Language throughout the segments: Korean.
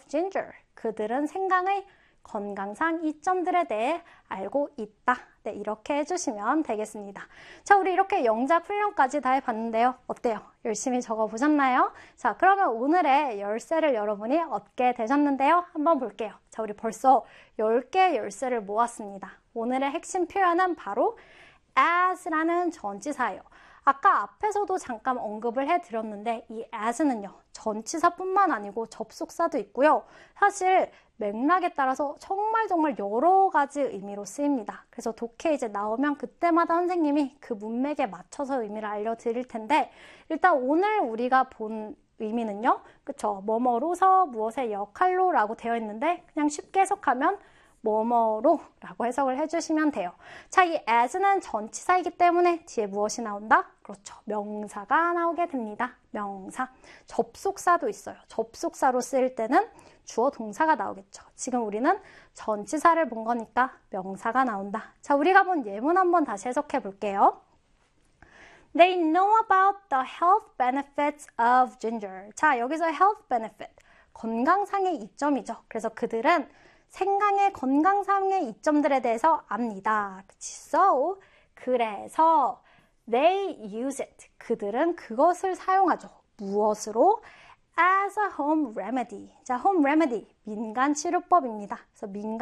ginger. 그들은 생강의 건강상 이점들에 대해 알고 있다. 네, 이렇게 해주시면 되겠습니다. 자, 우리 이렇게 영작 훈련까지 다 해봤는데요. 어때요? 열심히 적어보셨나요? 자, 그러면 오늘의 열쇠를 여러분이 얻게 되셨는데요. 한번 볼게요. 자, 우리 벌써 10개의 열쇠를 모았습니다. 오늘의 핵심 표현은 바로 as라는 전치사예요. 아까 앞에서도 잠깐 언급을 해드렸는데 이 as는요. 전치사뿐만 아니고 접속사도 있고요. 사실 맥락에 따라서 정말 여러 가지 의미로 쓰입니다. 그래서 독해 이제 나오면 그때마다 선생님이 그 문맥에 맞춰서 의미를 알려드릴 텐데 일단 오늘 우리가 본 의미는요. 그쵸? 뭐뭐로서 무엇의 역할로 라고 되어 있는데 그냥 쉽게 해석하면 뭐뭐로 라고 해석을 해주시면 돼요. 자, 이 as는 전치사이기 때문에 뒤에 무엇이 나온다? 그렇죠. 명사가 나오게 됩니다. 명사. 접속사도 있어요. 접속사로 쓰일 때는 주어 동사가 나오겠죠. 지금 우리는 전치사를 본 거니까 명사가 나온다. 자, 우리가 본 예문 한번 다시 해석해 볼게요. They know about the health benefits of ginger. 자, 여기서 health benefit, 건강상의 이점이죠. 그래서 그들은 생강의 건강상의 이점들에 대해서 압니다. So, 그래서 they use it. 그들은 그것을 사용하죠. 무엇으로? As a home remedy. 자, home remedy, 민간치료법입니다. 그래서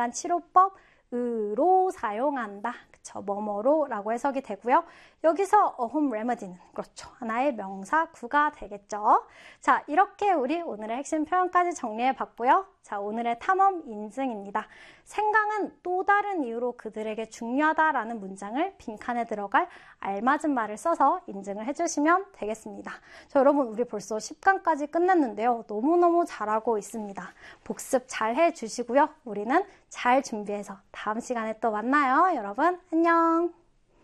민간치료법으로 사용한다. 그쵸, 뭐뭐로 라고 해석이 되고요. 여기서 a home remedy는 그렇죠. 하나의 명사구가 되겠죠. 자, 이렇게 우리 오늘의 핵심 표현까지 정리해 봤고요. 자, 오늘의 탐험 인증입니다. 생강은 또 다른 이유로 그들에게 중요하다라는 문장을 빈칸에 들어갈 알맞은 말을 써서 인증을 해주시면 되겠습니다. 자, 여러분 우리 벌써 10강까지 끝냈는데요. 너무너무 잘하고 있습니다. 복습 잘 해주시고요. 우리는 잘 준비해서 다음 시간에 또 만나요. 여러분 안녕.